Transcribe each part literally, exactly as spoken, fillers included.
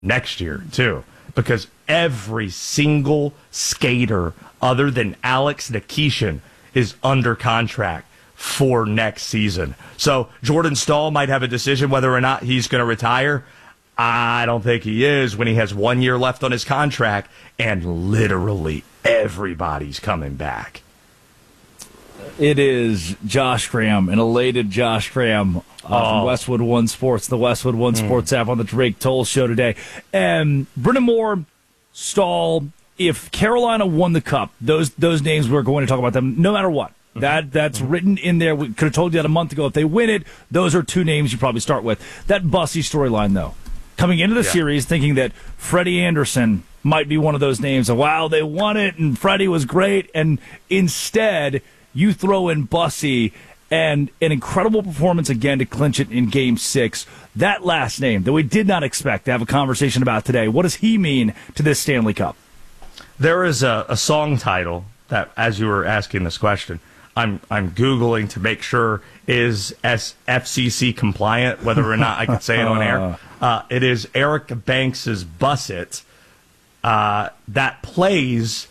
next year, too, because every single skater other than Alex Nikishin is under contract for next season. So Jordan Staal might have a decision whether or not he's going to retire. I don't think he is when he has one year left on his contract, and literally everybody's coming back. It is Josh Graham, an elated Josh Graham uh, oh. from Westwood One Sports, the Westwood One mm. Sports app on the Drake Toll Show today. And Brendan Moore, Staal, if Carolina won the Cup, those those names we're going to talk about them no matter what. Mm-hmm. That That's mm-hmm. written in there. We could have told you that a month ago. If they win it, those are two names you probably start with. That Bussy storyline, though, coming into the yeah. series thinking that Freddie Andersen might be one of those names. Of, wow, they won it, and Freddie was great, and instead you throw in Bussy and an incredible performance again to clinch it in Game six. That last name that we did not expect to have a conversation about today, what does he mean to this Stanley Cup? There is a, a song title that, as you were asking this question, I'm I'm Googling to make sure is S F C C compliant, whether or not I can say it on air. Uh, it is Eric Banks's Buss It uh, that plays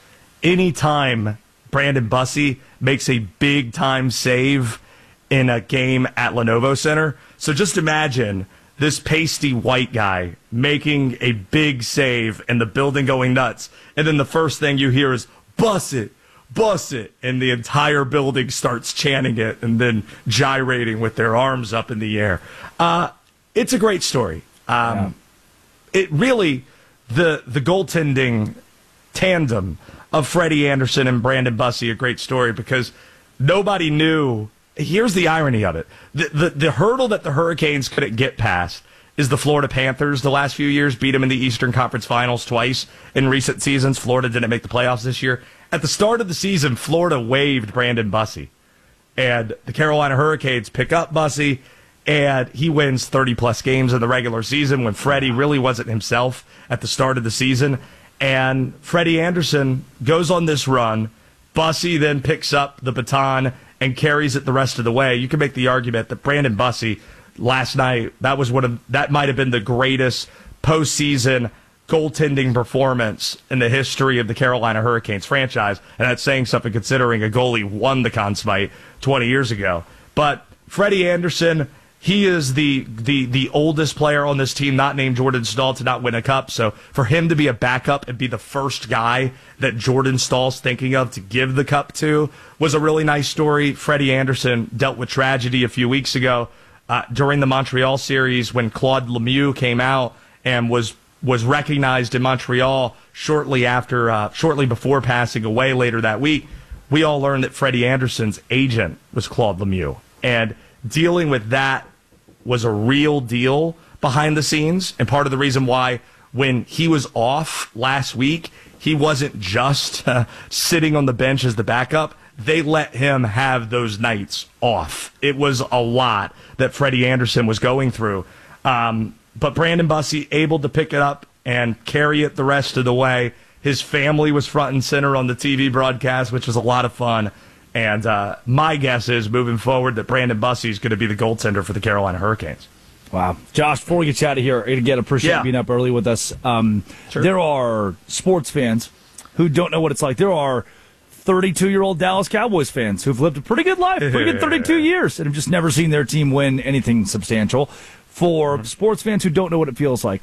anytime Brandon Bussy makes a big-time save in a game at Lenovo Center. So just imagine this pasty white guy making a big save and the building going nuts. And then the first thing you hear is, "Buss it, Buss it," and the entire building starts chanting it and then gyrating with their arms up in the air. Uh, it's a great story. Um, yeah. It really, the the goaltending tandem of Freddie Andersen and Brandon Bussy, a great story because nobody knew. Here's the irony of it. The, the, the hurdle that the Hurricanes couldn't get past is the Florida Panthers the last few years, beat them in the Eastern Conference Finals twice in recent seasons. Florida didn't make the playoffs this year. At the start of the season, Florida waived Brandon Bussy. And the Carolina Hurricanes pick up Bussy, and he wins thirty-plus games in the regular season when Freddie really wasn't himself at the start of the season. And Freddie Andersen goes on this run. Bussy then picks up the baton and carries it the rest of the way. You can make the argument that Brandon Bussy last night, that was one of that might have been the greatest postseason goaltending performance in the history of the Carolina Hurricanes franchise. And that's saying something considering a goalie won the Conn Smythe twenty years ago. But Freddie Andersen, he is the, the the oldest player on this team, not named Jordan Staal, to not win a cup. So for him to be a backup and be the first guy that Jordan Stahl's thinking of to give the cup to was a really nice story. Freddie Andersen dealt with tragedy a few weeks ago uh, during the Montreal series when Claude Lemieux came out and was was recognized in Montreal shortly after, uh, shortly before passing away later that week. We all learned that Freddie Andersen's agent was Claude Lemieux, and dealing with that was a real deal behind the scenes, and part of the reason why when he was off last week, he wasn't just uh, sitting on the bench as the backup. They let him have those nights off. It was a lot that Freddie Andersen was going through. Um, but Brandon Bussy able to pick it up and carry it the rest of the way. His family was front and center on the T V broadcast, which was a lot of fun. And uh, my guess is, moving forward, that Brandon Bussy is going to be the goaltender for the Carolina Hurricanes. Wow. Josh, before we get you out of here, again, appreciate yeah. being up early with us. Um, sure. There are sports fans who don't know what it's like. There are thirty-two-year-old Dallas Cowboys fans who've lived a pretty good life, pretty good thirty-two years, and have just never seen their team win anything substantial. For mm-hmm. sports fans who don't know what it feels like,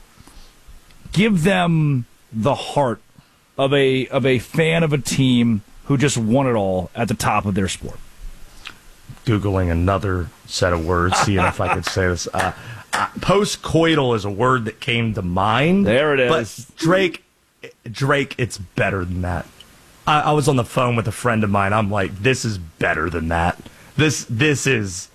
give them the heart of a of a fan of a team who just won it all at the top of their sport. Googling another set of words, seeing if I could say this. Uh, uh, Post-coital is a word that came to mind. There it is. But Drake, Drake, it's better than that. I, I was on the phone with a friend of mine. I'm like, this is better than that. This this is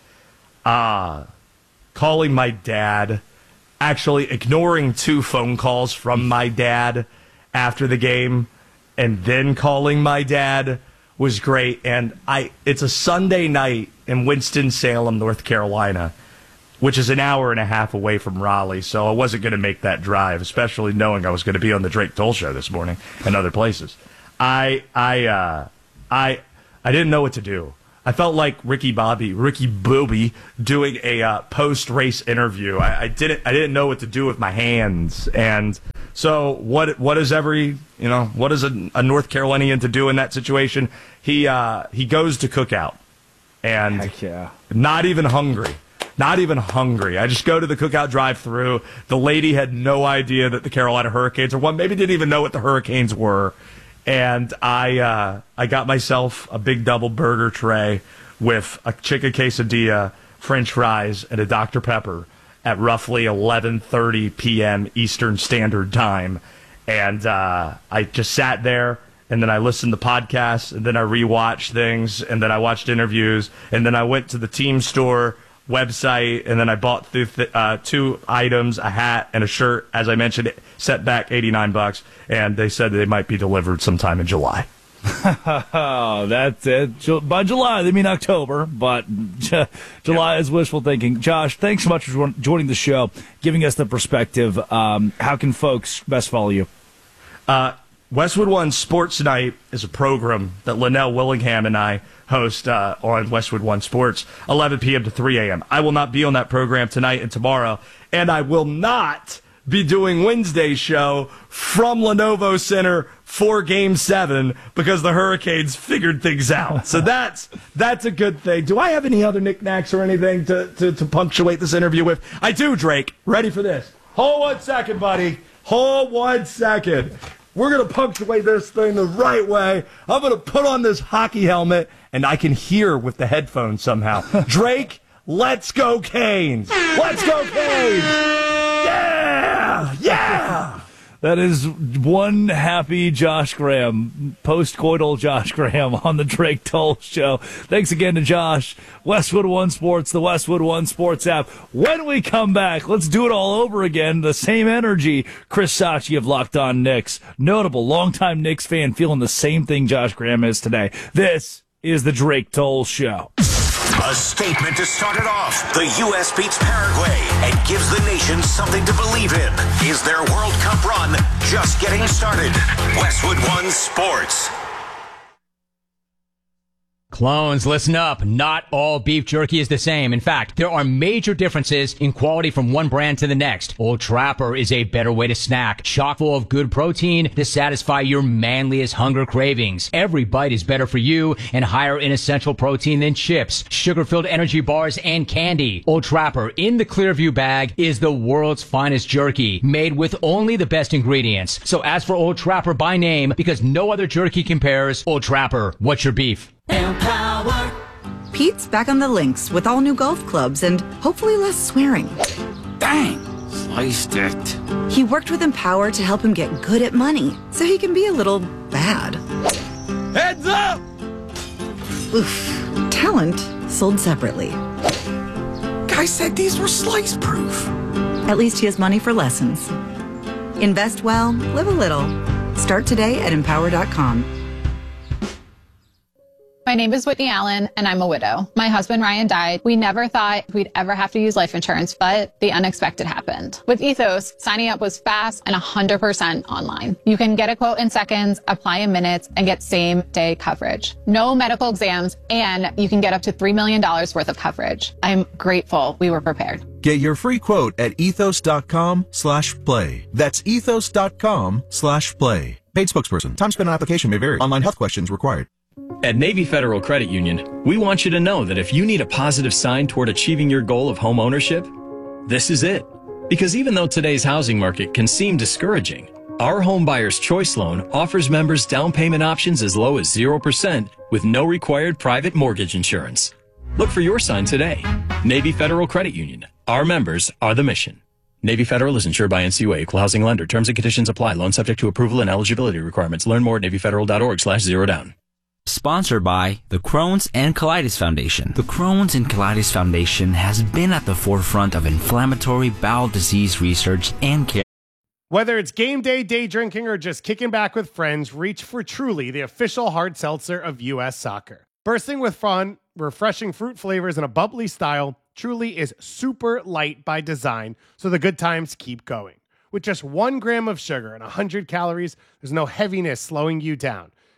uh, calling my dad, actually ignoring two phone calls from my dad after the game, and then calling my dad was great. And I, it's a Sunday night in Winston-Salem, North Carolina, which is an hour and a half away from Raleigh, so I wasn't going to make that drive, especially knowing I was going to be on the Drake Toll Show this morning and other places. I, I, uh, I, I didn't know what to do. I felt like Ricky Bobby, Ricky Bobby, doing a uh, post-race interview. I, I didn't, I didn't know what to do with my hands, and so what? What is every, you know, what is a, a North Carolinian to do in that situation? He uh, he goes to Cookout, and Heck yeah. not even hungry. Not even hungry. I just go to the Cookout drive-thru. The lady had no idea that the Carolina Hurricanes, or one maybe didn't even know what the Hurricanes were. And I uh, I got myself a big double burger tray with a chicken quesadilla, French fries, and a Doctor Pepper at roughly eleven thirty p.m. Eastern Standard Time. And uh, I just sat there, and then I listened to podcasts, and then I rewatched things, and then I watched interviews, and then I went to the team store website, and then I bought th- uh, two items, a hat and a shirt. As I mentioned, set back eighty-nine bucks, and they said they might be delivered sometime in July. Oh, that's it. Ju- By July, they mean October, but J- July yeah. is wishful thinking. Josh, thanks so much for jo- joining the show, giving us the perspective. Um, how can folks best follow you? Uh, Westwood One Sports Night is a program that Linnell Willingham and I host uh, on Westwood One Sports, eleven p.m. to three a.m. I will not be on that program tonight and tomorrow, and I will not be doing Wednesday's show from Lenovo Center for Game seven because the Hurricanes figured things out. So that's that's a good thing. Do I have any other knickknacks or anything to, to, to punctuate this interview with? I do, Drake. Ready for this? Hold one second, buddy. Hold one second. We're going to punctuate this thing the right way. I'm going to put on this hockey helmet, and I can hear with the headphones somehow. Drake, let's go Canes. Let's go Canes. Yeah. Yeah. That is one happy Josh Graham, post-coital Josh Graham on the Drake Toll Show. Thanks again to Josh. Westwood One Sports, the Westwood One Sports app. When we come back, let's do it all over again. The same energy. Chris Sachi of Locked On Knicks, notable longtime Knicks fan, feeling the same thing Josh Graham is today. This is the Drake Toll Show. A statement to start it off. The U S beats Paraguay and gives the nation something to believe in. Is their World Cup run just getting started? Westwood One Sports. Clones, listen up. Not all beef jerky is the same. In fact, there are major differences in quality from one brand to the next. Old Trapper is a better way to snack, chock full of good protein to satisfy your manliest hunger cravings. Every bite is better for you and higher in essential protein than chips, sugar-filled energy bars, and candy. Old Trapper in the Clearview bag is the world's finest jerky, made with only the best ingredients. So ask for Old Trapper by name because no other jerky compares. Old Trapper, what's your beef? Empower. Pete's back on the links with all new golf clubs and hopefully less swearing. Dang, sliced it. He worked with Empower to help him get good at money so he can be a little bad. Heads up! Oof. Talent sold separately. Guy said these were slice proof. At least he has money for lessons. Invest well, live a little. Start today at empower dot com. My name is Whitney Allen, and I'm a widow. My husband, Ryan, died. We never thought we'd ever have to use life insurance, but the unexpected happened. With Ethos, signing up was fast and one hundred percent online. You can get a quote in seconds, apply in minutes, and get same-day coverage. No medical exams, and you can get up to three million dollars worth of coverage. I'm grateful we were prepared. Get your free quote at ethos.com slash play. That's ethos.com slash play. Paid spokesperson. Time spent on application may vary. Online health questions required. At Navy Federal Credit Union, we want you to know that if you need a positive sign toward achieving your goal of home ownership, this is it. Because even though today's housing market can seem discouraging, our Home Buyer's Choice Loan offers members down payment options as low as zero percent with no required private mortgage insurance. Look for your sign today. Navy Federal Credit Union. Our members are the mission. Navy Federal is insured by N C U A, Equal Housing Lender. Terms and conditions apply. Loan subject to approval and eligibility requirements. Learn more at navyfederal.org slash zero down. Sponsored by the Crohn's and Colitis Foundation. The Crohn's and Colitis Foundation has been at the forefront of inflammatory bowel disease research and care. Whether it's game day, day drinking, or just kicking back with friends, reach for Truly, the official hard seltzer of U S Soccer. Bursting with fun, refreshing fruit flavors, and a bubbly style, Truly is super light by design, so the good times keep going. With just one gram of sugar and one hundred calories, there's no heaviness slowing you down.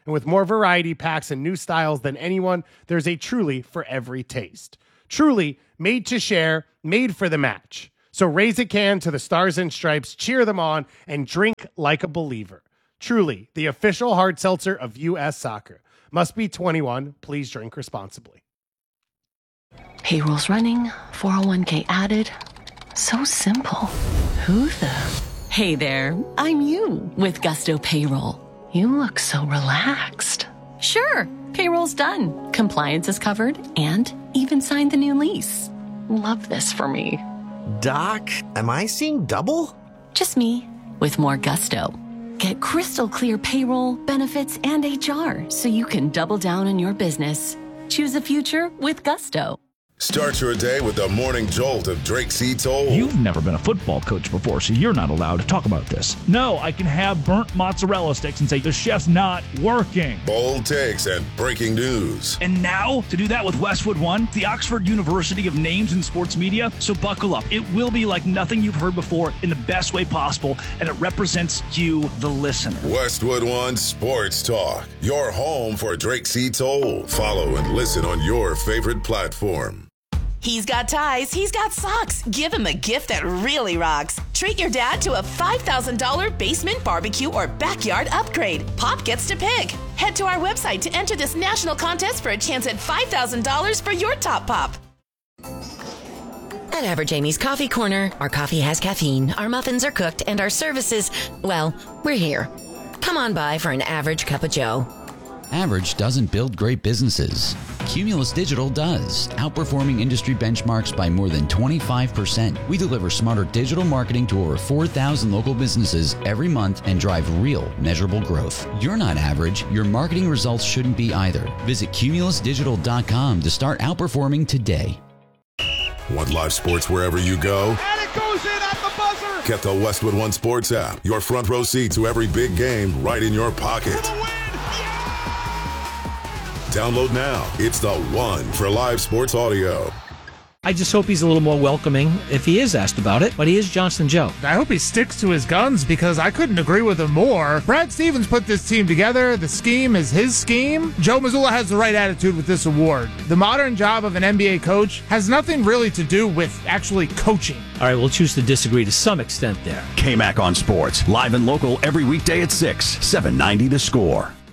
And with more variety packs and new styles than anyone, there's a Truly for every taste. Truly, made to share, made for the match. So raise a can to the Stars and Stripes, cheer them on, and drink like a believer. Truly, the official hard seltzer of U S Soccer. Must be twenty-one. Please drink responsibly. Payroll's running, four oh one k added. So simple. Who the? Hey there, I'm you with Gusto Payroll. You look so relaxed. Sure, payroll's done. Compliance is covered and even signed the new lease. Love this for me. Doc, am I seeing double? Just me with more gusto. Get crystal clear payroll, benefits, and H R so you can double down on your business. Choose a future with Gusto. Start your day with the morning jolt of Drake C. Toll. You've never been a football coach before, so you're not allowed to talk about this. No, I can have burnt mozzarella sticks and say the chef's not working. Bold takes and breaking news. And now, to do that with Westwood One, the Oxford University of names in sports media. So buckle up. It will be like nothing you've heard before in the best way possible, and it represents you, the listener. Westwood One Sports Talk, your home for Drake C. Toll. Follow and listen on your favorite platform. He's got ties, he's got socks. Give him a gift that really rocks. Treat your dad to a five thousand dollars basement barbecue or backyard upgrade. Pop gets to pick. Head to our website to enter this national contest for a chance at five thousand dollars for your top pop. At Average Amy's Coffee Corner, our coffee has caffeine, our muffins are cooked, and our services, well, we're here. Come on by for an average cup of joe. Average doesn't build great businesses. Cumulus Digital does, outperforming industry benchmarks by more than twenty-five percent. We deliver smarter digital marketing to over four thousand local businesses every month and drive real, measurable growth. You're not average. Your marketing results shouldn't be either. Visit cumulus digital dot com to start outperforming today. Want live sports wherever you go? And it goes in at the buzzer! Get the Westwood One Sports app. Your front row seat to every big game right in your pocket. Download now. It's the one for live sports audio. I just hope he's a little more welcoming if he is asked about it, but he is Johnston Joe. I hope he sticks to his guns because I couldn't agree with him more. Brad Stevens put this team together. The scheme is his scheme. Joe Mazzulla has the right attitude with this award. The modern job of an N B A coach has nothing really to do with actually coaching. All right, we'll choose to disagree to some extent there. K-Mac on Sports, live and local every weekday at six, seven ninety The Score.